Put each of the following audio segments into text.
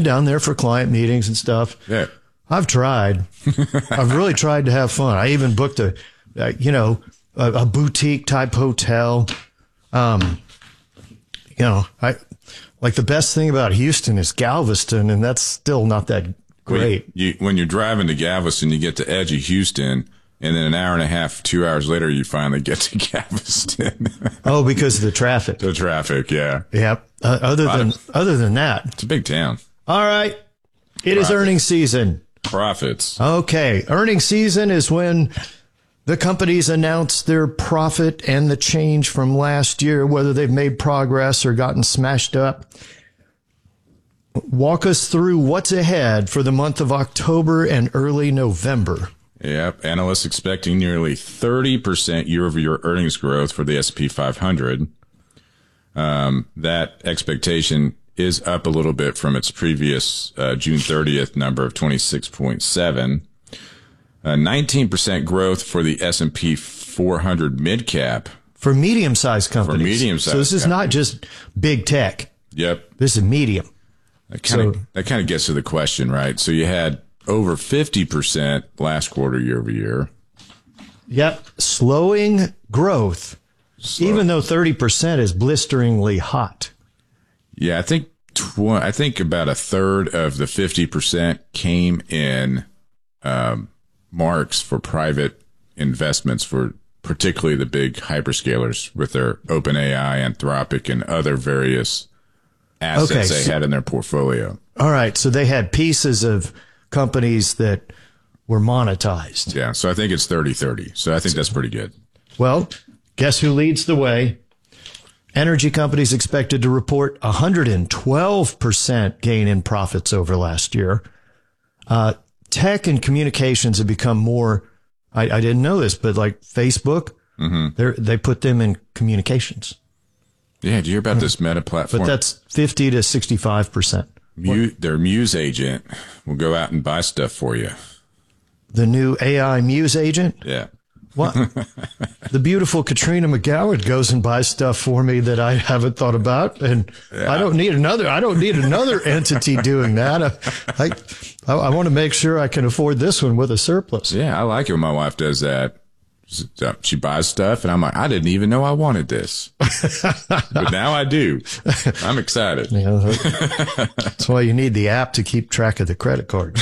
been down there for client meetings and stuff. Yeah. I've tried. I've really tried to have fun. I even booked a boutique type hotel. The best thing about Houston is Galveston, and that's still not that great. When you're driving to Galveston, you get to edge of Houston, and then an hour and a half, 2 hours later, you finally get to Galveston. Oh, because of the traffic. The traffic, yeah. Yep. Other than that, it's a big town. All right. It is earnings season. Profits. Okay. Earnings season is when the companies announce their profit and the change from last year, whether they've made progress or gotten smashed up. Walk us through what's ahead for the month of October and early November. Yep. Analysts expecting nearly 30% year-over-year earnings growth for the S&P 500. That expectation is up a little bit from its previous June 30th number of 26.7. 19% growth for the S&P 400 mid-cap. For medium-sized companies. For medium-sized So this is not just big tech. Yep. This is medium. That kind of gets to the question, right? So you had over 50% last quarter year-over-year. Yep. Slowing growth, even though 30% is blisteringly hot. Yeah, I think about a third of the 50% came in marks for private investments for particularly the big hyperscalers with their OpenAI, Anthropic, and other various assets they had in their portfolio. All right, so they had pieces of companies that were monetized. Yeah, so I think it's 30-30. So I think that's pretty good. Well, guess who leads the way? Energy companies expected to report 112% gain in profits over last year. Tech and communications have become more, I didn't know this, but like Facebook, they put them in communications. Yeah, did you hear about this Meta platform? But that's 50 to 65%. Their Muse agent will go out and buy stuff for you. The new AI Muse agent? Yeah. What? The beautiful Katrina McGowan goes and buys stuff for me that I haven't thought about, and I don't need another entity doing that. I want to make sure I can afford this one with a surplus. Yeah, I like it when my wife does that. She buys stuff, and I'm like, I didn't even know I wanted this, but now I do. I'm excited. Yeah, that's why you need the app to keep track of the credit card.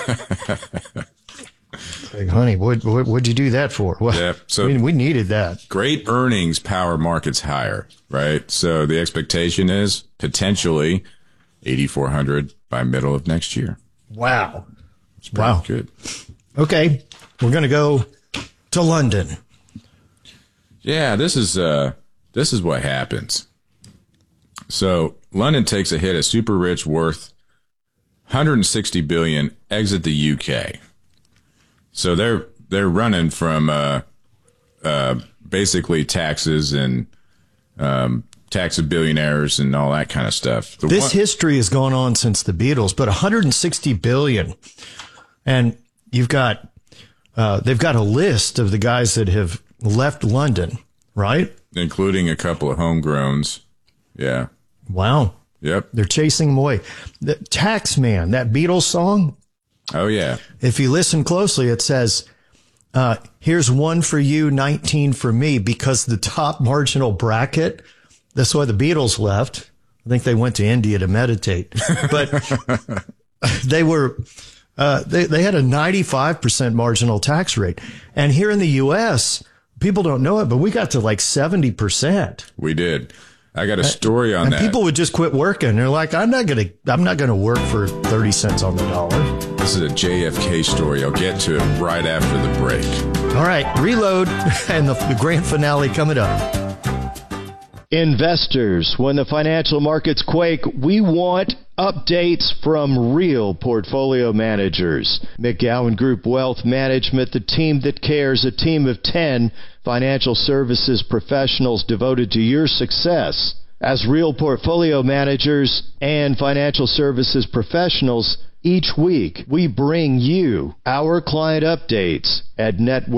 Like, honey, what'd you do that for? Well, yeah, so we needed that. Great earnings power markets higher, right? So the expectation is potentially 8,400 by middle of next year. Wow. It's pretty good. Okay. We're going to go to London. Yeah, this is what happens. So London takes a hit, a super rich worth 160 billion exit the UK. So they're running from basically taxes and tax of billionaires and all that kind of stuff. This history has gone on since the Beatles, but 160 billion, and you've got they've got a list of the guys that have left London, right? Including a couple of homegrowns. Yeah. Wow. Yep. They're chasing them away. The Taxman, that Beatles song. Oh, yeah. If you listen closely, it says, here's 1 for you, 19 for me, because the top marginal bracket, that's why the Beatles left. I think they went to India to meditate. But they were, they had a 95% marginal tax rate. And here in the U.S., people don't know it, but we got to like 70%. We did. I got a story on that. And people would just quit working. They're like, I'm not going to work for 30 cents on the dollar. This is a JFK story. I'll get to it right after the break. All right, reload and the grand finale coming up. Investors, when the financial markets quake, we want updates from real portfolio managers. McGowan Group Wealth Management, the team that cares, a team of 10 financial services professionals devoted to your success. As real portfolio managers and financial services professionals, Each week, we bring you our client updates at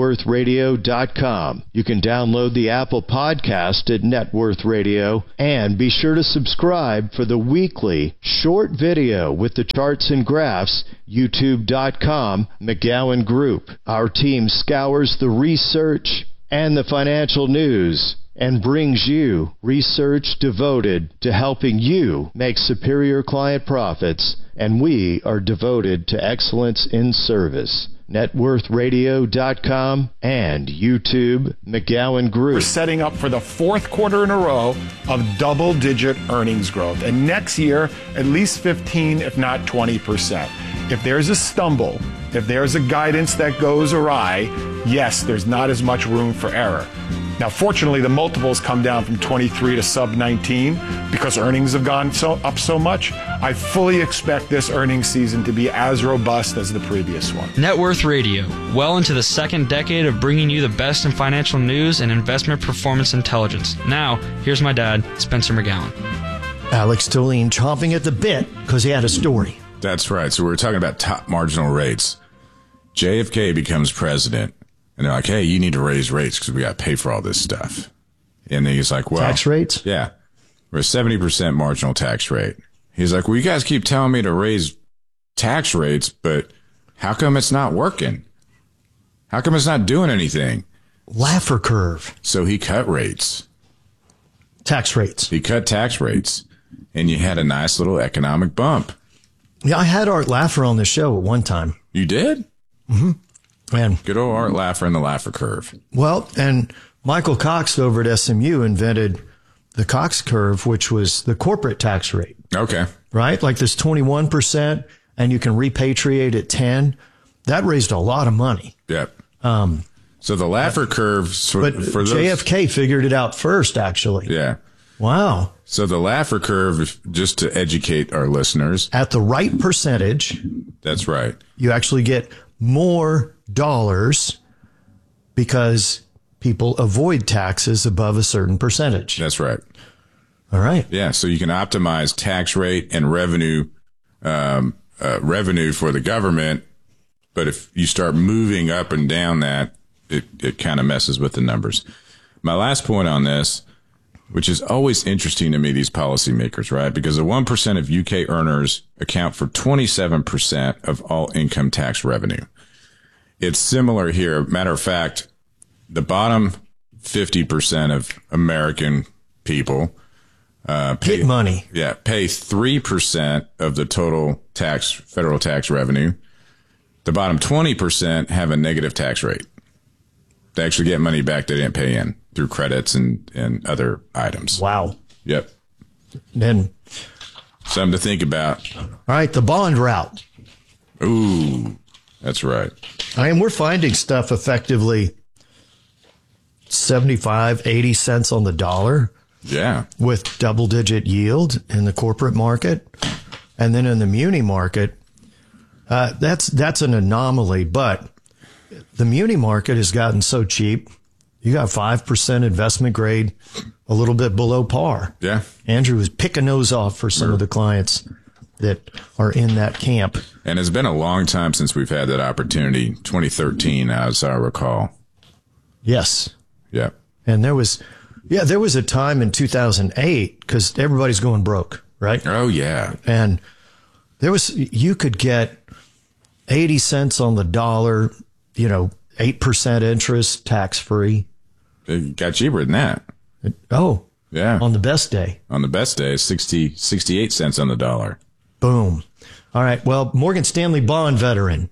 networthradio.com. You can download the Apple Podcast at Net Worth Radio, and be sure to subscribe for the weekly short video with the charts and graphs, youtube.com, McGowan Group. Our team scours the research and the financial news and brings you research devoted to helping you make superior client profits, and we are devoted to excellence in service. NetWorthRadio.com and YouTube, McGowan Group. We're setting up for the fourth quarter in a row of double-digit earnings growth, and next year, at least 15, if not 20%. If there's a stumble, if there's a guidance that goes awry, yes, there's not as much room for error. Now, fortunately, the multiples come down from 23 to sub 19 because earnings have gone up so much. I fully expect this earnings season to be as robust as the previous one. Net Worth Radio, well into the second decade of bringing you the best in financial news and investment performance intelligence. Now, here's my dad, Spencer McGowan. Alex Tulane chomping at the bit because he had a story. That's right. So we were talking about top marginal rates. JFK becomes president. And they're like, hey, you need to raise rates because we got to pay for all this stuff. And then he's like, well. Tax rates? Yeah. We're a 70% marginal tax rate. He's like, well, you guys keep telling me to raise tax rates, but how come it's not working? How come it's not doing anything? Laffer curve. So he cut rates. Tax rates. He cut tax rates. And you had a nice little economic bump. Yeah, I had Art Laffer on the show at one time. You did? Mm-hmm. And good old Art Laffer and the Laffer curve. Well, and Michael Cox over at SMU invented the Cox curve, which was the corporate tax rate. Okay. Right? Like this 21%, and you can repatriate at 10. That raised a lot of money. Yep. So the Laffer curve, for those, JFK figured it out first, actually. Yeah. Wow. So the Laffer curve, just to educate our listeners. At the right percentage. That's right. You actually get more dollars because people avoid taxes above a certain percentage. That's right. All right. Yeah. So you can optimize tax rate and revenue for the government. But if you start moving up and down that, it kind of messes with the numbers. My last point on this, which is always interesting to me, these policymakers, right? Because the 1% of UK earners account for 27% of all income tax revenue. It's similar here. Matter of fact, the bottom 50% of American people pay money. Yeah, pay 3% of the total federal tax revenue. The bottom 20% have a negative tax rate. They actually get money back they didn't pay in through credits and other items. Wow. Yep. Then something to think about. All right, the bond route. Ooh, that's right. I mean, we're finding stuff effectively 75, 80 cents on the dollar. Yeah. With double-digit yield in the corporate market. And then in the muni market, that's an anomaly, but the muni market has gotten so cheap. You got 5% investment grade, a little bit below par. Yeah. Andrew was picking those off for some of the clients that are in that camp. And it's been a long time since we've had that opportunity. 2013, as I recall. Yes. Yeah. And there was a time in 2008 because everybody's going broke, right? Oh, yeah. And you could get 80 cents on the dollar, 8% interest, tax free. It got cheaper than that. Oh, yeah. On the best day. On the best day, 68 cents on the dollar. Boom. All right. Well, Morgan Stanley bond veteran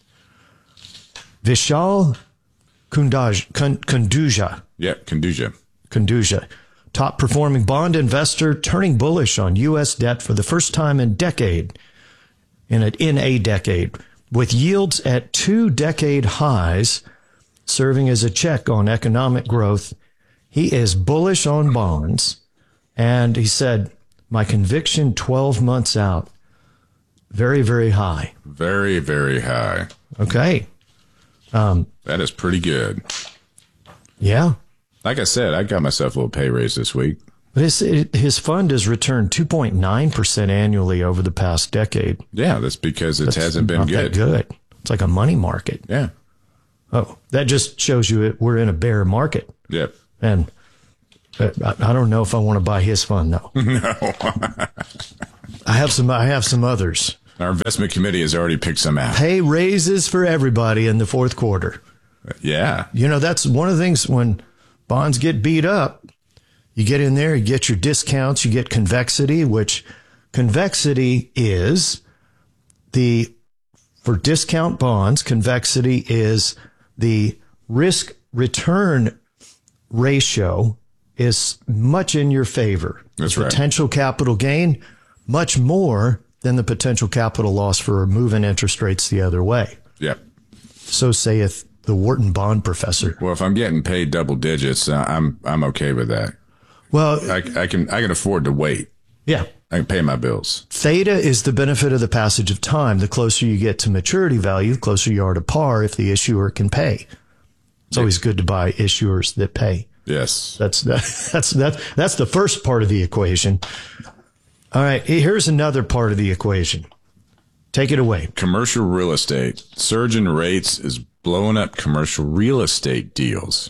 Vishal Kunduja. Yeah, Kunduja, top performing bond investor, turning bullish on U.S. debt for the first time in a decade, with yields at 2-decade highs, serving as a check on economic growth. He is bullish on bonds, and he said, my conviction 12 months out, very, very high. Very, very high. Okay. That is pretty good. Yeah. Like I said, I got myself a little pay raise this week. But his fund has returned 2.9% annually over the past decade. Yeah, that's because it hasn't been Not that good. It's like a money market. Yeah. Oh, that just shows you we're in a bear market. Yep. And I don't know if I want to buy his fund, though. No. I have some others. Our investment committee has already picked some out. Pay raises for everybody in the fourth quarter. Yeah. You know, that's one of the things when bonds get beat up. You get in there, you get your discounts, you get convexity, which convexity is for discount bonds, convexity is the risk return ratio is much in your favor. That's right. Potential capital gain, much more than the potential capital loss for moving interest rates the other way. Yep. So saith the Wharton bond professor. Well, if I'm getting paid double digits, I'm okay with that. Well, I can afford to wait. yeah. I can pay my bills. Theta is the benefit of the passage of time. The closer you get to maturity value, the closer you are to par if the issuer can pay. It's always good to buy issuers that pay. Yes. That's the first part of the equation. All right, here's another part of the equation. Take it away. Commercial real estate. Surge in rates is blowing up commercial real estate deals.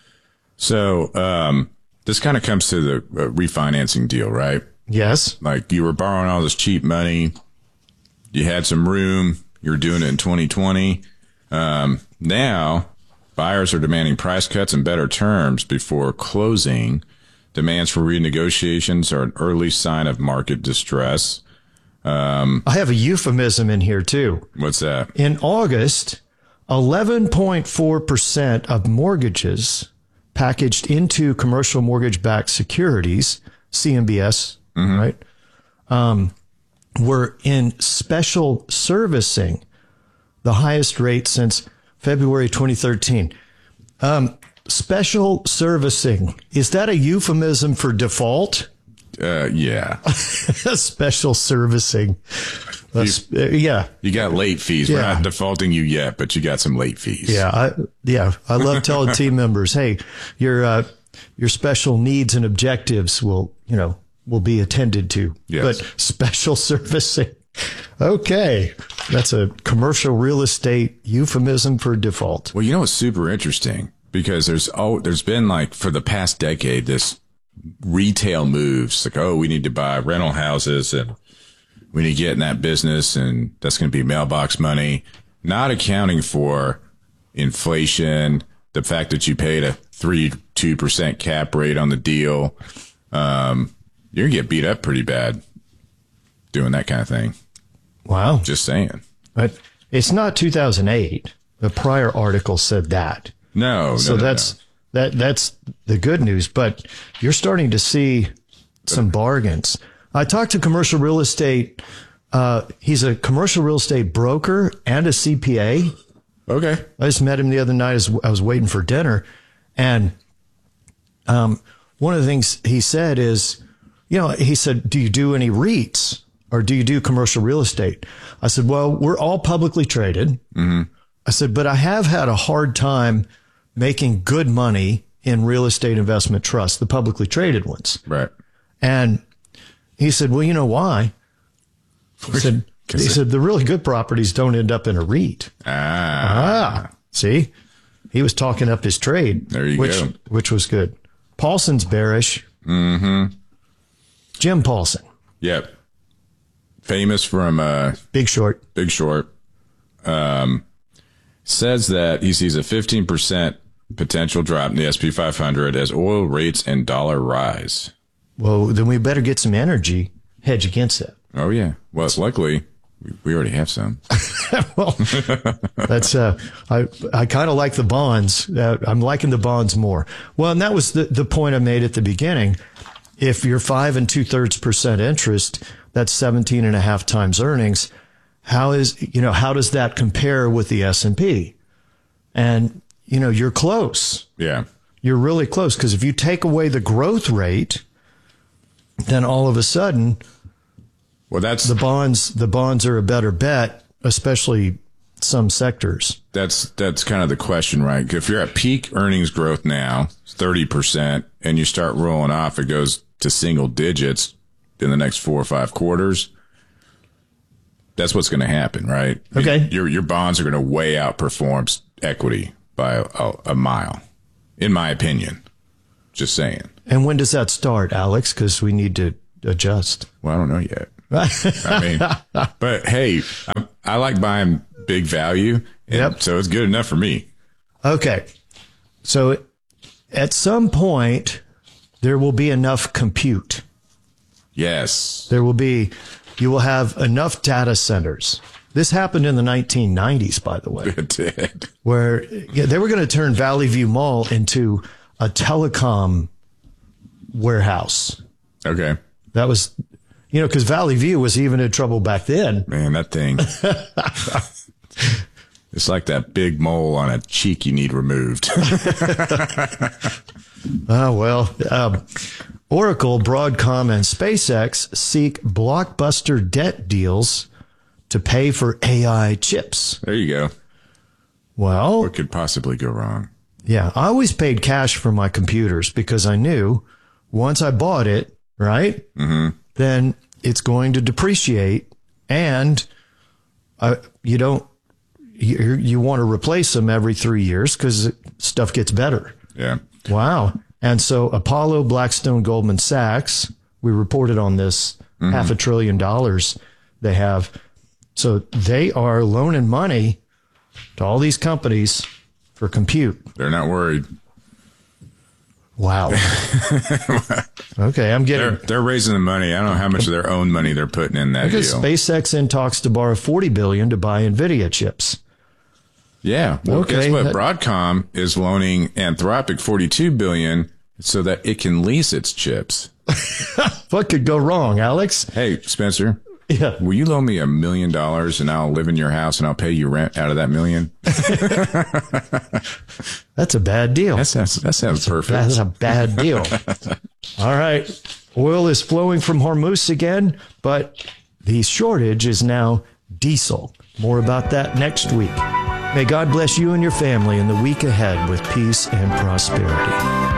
So this kind of comes to the refinancing deal, right? Yes. Like you were borrowing all this cheap money. You had some room. You were doing it in 2020. Now buyers are demanding price cuts and better terms before closing. Demands for renegotiations are an early sign of market distress. I have a euphemism in here too. What's that? In August, 11.4% of mortgages packaged into commercial mortgage-backed securities, CMBS, right, were in special servicing, the highest rate since February 2013. Special servicing, is that a euphemism for default? Yeah. Special servicing. Yeah. You got late fees. Yeah. We're not defaulting you yet, but you got some late fees. I love telling team members, hey, your special needs and objectives will be attended to. Yes. But special servicing. Okay. That's a commercial real estate euphemism for default. Well, you know, it's super interesting because there's been like for the past decade, this retail moves like, oh, we need to buy rental houses and we need to get in that business and that's going to be mailbox money, not accounting for inflation, the fact that you paid a 2% cap rate on the deal. You're going to get beat up pretty bad doing that kind of thing. Wow. Just saying. But it's not 2008. The prior article said that. No. So that's the good news, but you're starting to see some bargains. I talked to commercial real estate. He's a commercial real estate broker and a CPA. Okay. I just met him the other night as I was waiting for dinner. And one of the things he said is, he said, do you do any REITs or do you do commercial real estate? I said, well, we're all publicly traded. Mm-hmm. I said, but I have had a hard time making good money in real estate investment trusts, the publicly traded ones. Right. And he said, well, you know why? He said, the really good properties don't end up in a REIT. See, he was talking up his trade. There you go. Which was good. Paulson's bearish. Mm-hmm. Jim Paulson. Yep. Famous from Big Short. Big Short. Says that he sees a 15% potential drop in the S&P 500 as oil rates and dollar rise. Well, then we better get some energy hedge against that. Oh yeah. Well, luckily we already have some. Well, that's I kind of like the bonds. I'm liking the bonds more. Well, and that was the point I made at the beginning. If you're 5 2/3% interest, that's 17.5 times earnings. How does that compare with the S&P? And you're close. Yeah. You're really close because if you take away the growth rate, then all of a sudden, well, that's the bonds are a better bet, especially some sectors. That's kind of the question, right? If you're at peak earnings growth now, 30%, and you start rolling off, it goes to single digits in the next 4 or 5 quarters, that's what's going to happen, right? Okay. Your bonds are going to way outperform equity by a mile, in my opinion. Just saying. And when does that start, Alex? Because we need to adjust. Well, I don't know yet. I mean, but hey, I like buying big value. And so it's good enough for me. Okay. So at some point, there will be enough compute. Yes. You will have enough data centers. This happened in the 1990s, by the way. It did. Where they were going to turn Valley View Mall into a telecom warehouse. Okay. That was, because Valley View was even in trouble back then. Man, that thing. It's like that big mole on a cheek you need removed. Oracle, Broadcom, and SpaceX seek blockbuster debt deals to pay for AI chips. There you go. Well, what could possibly go wrong? Yeah, I always paid cash for my computers because I knew once I bought it, right, then it's going to depreciate, and you want to replace them every 3 years because stuff gets better. Yeah. Wow. And so Apollo, Blackstone, Goldman Sachs, we reported on this, $500 billion they have. So they are loaning money to all these companies for compute. They're not worried. Wow. Okay, I'm getting... They're raising the money. I don't know how much of their own money they're putting in that deal. SpaceX in talks to borrow $40 billion to buy NVIDIA chips. Yeah. Well, okay. Guess what? Broadcom is loaning Anthropic $42 billion so that it can lease its chips. What could go wrong, Alex? Hey, Spencer. Yeah. Will you loan me $1 million and I'll live in your house and I'll pay you rent out of that $1 million? That's a bad deal. That sounds perfect. That's a bad deal. All right. Oil is flowing from Hormuz again, but the shortage is now diesel. More about that next week. May God bless you and your family in the week ahead with peace and prosperity.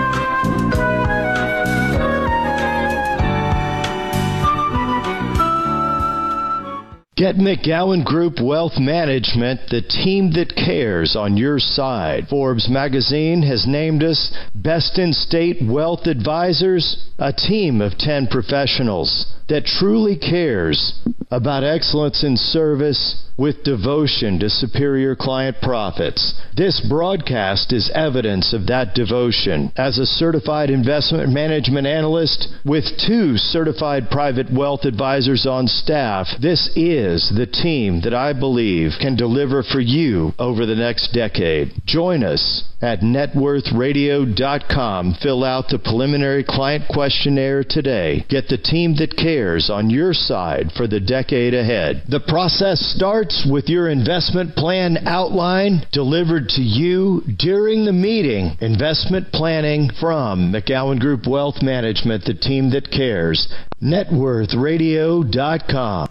Get McGowan Group Wealth Management, the team that cares, on your side. Forbes magazine has named us Best in State Wealth Advisors, a team of 10 professionals that truly cares about excellence in service with devotion to superior client profits. This broadcast is evidence of that devotion. As a certified investment management analyst with 2 certified private wealth advisors on staff, this is the team that I believe can deliver for you over the next decade. Join us at networthradio.com. Fill out the preliminary client questionnaire today. Get the team that cares on your side for the decade ahead. The process starts with your investment plan outline delivered to you during the meeting. Investment planning from McGowan Group Wealth Management, the team that cares. networthradio.com.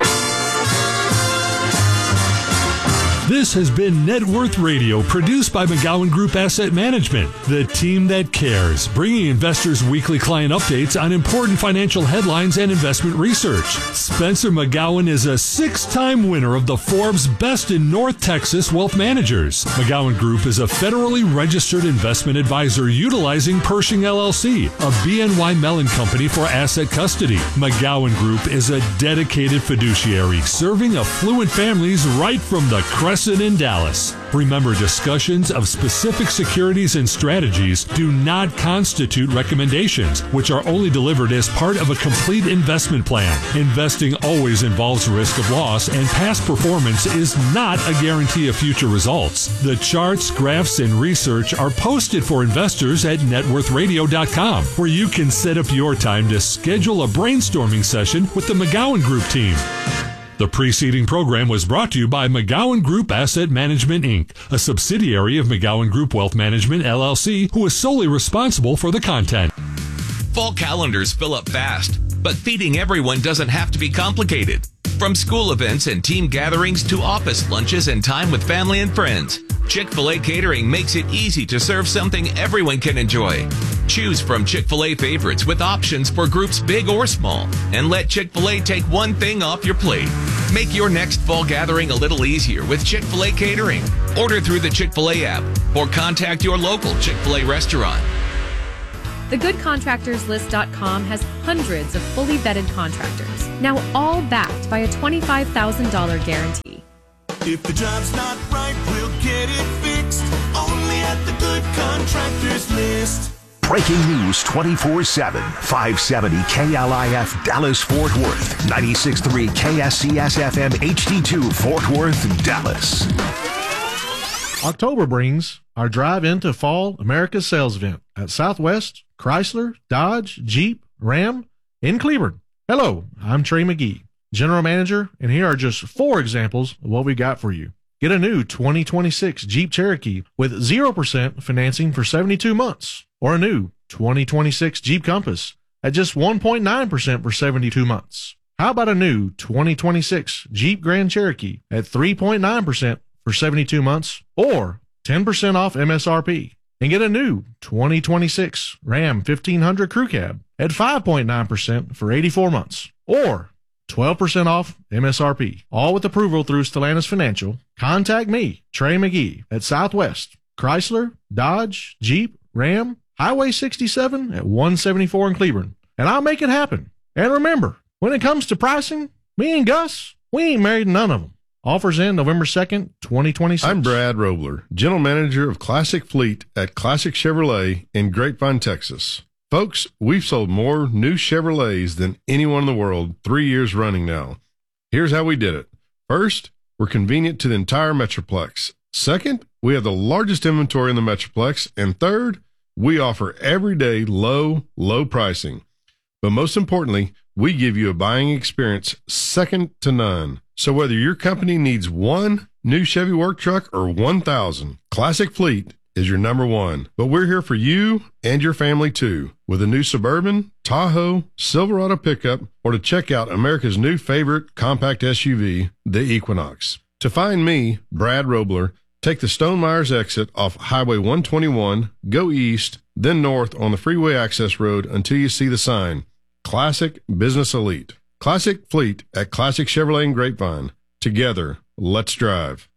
This has been Net Worth Radio, produced by McGowan Group Asset Management, the team that cares, bringing investors weekly client updates on important financial headlines and investment research. Spencer McGowan is a 6-time winner of the Forbes Best in North Texas Wealth Managers. McGowan Group is a federally registered investment advisor utilizing Pershing LLC, a BNY Mellon company for asset custody. McGowan Group is a dedicated fiduciary serving affluent families right from the Crescent in Dallas. Remember, discussions of specific securities and strategies do not constitute recommendations, which are only delivered as part of a complete investment plan. Investing always involves risk of loss, and past performance is not a guarantee of future results. The charts, graphs, and research are posted for investors at networthradio.com, where you can set up your time to schedule a brainstorming session with the McGowan Group team. The preceding program was brought to you by McGowan Group Asset Management, Inc., a subsidiary of McGowan Group Wealth Management, LLC, who is solely responsible for the content. Fall calendars fill up fast, but feeding everyone doesn't have to be complicated. From school events and team gatherings to office lunches and time with family and friends, Chick-fil-A Catering makes it easy to serve something everyone can enjoy. Choose from Chick-fil-A favorites with options for groups big or small, and let Chick-fil-A take one thing off your plate. Make your next fall gathering a little easier with Chick-fil-A Catering. Order through the Chick-fil-A app or contact your local Chick-fil-A restaurant. TheGoodContractorsList.com has hundreds of fully vetted contractors, now all backed by a $25,000 guarantee. If the job's not right, we'll get it fixed. Only at the Good Contractors List. Breaking news 24/7. 570 KLIF Dallas-Fort Worth. 96.3 KSCS-FM HD2 Fort Worth, Dallas. October brings our drive into Fall America's Sales Event at Southwest, Chrysler, Dodge, Jeep, Ram in Cleveland. Hello, I'm Trey McGee, General Manager, and here are just 4 examples of what we got for you. Get a new 2026 Jeep Cherokee with 0% financing for 72 months, or a new 2026 Jeep Compass at just 1.9% for 72 months. How about a new 2026 Jeep Grand Cherokee at 3.9% for 72 months, or 10% off MSRP? And get a new 2026 Ram 1500 Crew Cab at 5.9% for 84 months, or 12% off MSRP. All with approval through Stellantis Financial. Contact me, Trey McGee, at Southwest, Chrysler, Dodge, Jeep, Ram, Highway 67 at 174 in Cleveland, and I'll make it happen. And remember, when it comes to pricing, me and Gus, we ain't married to none of them. Offers in November 2nd, 2026. I'm Brad Robler, General Manager of Classic Fleet at Classic Chevrolet in Grapevine, Texas. Folks, we've sold more new Chevrolets than anyone in the world 3 years running now. Here's how we did it. First, we're convenient to the entire Metroplex. Second, we have the largest inventory in the Metroplex. And third, we offer everyday low pricing. But most importantly, we give you a buying experience second to none. So whether your company needs one new Chevy work truck or 1,000, Classic Fleet is your number one. But we're here for you and your family too, with a new Suburban, Tahoe, Silverado pickup, or to check out America's new favorite compact SUV, the Equinox. To find me, Brad Robler, take the Stone Myers exit off Highway 121, go east, then north on the freeway access road until you see the sign, Classic Business Elite. Classic Fleet at Classic Chevrolet in Grapevine. Together, let's drive.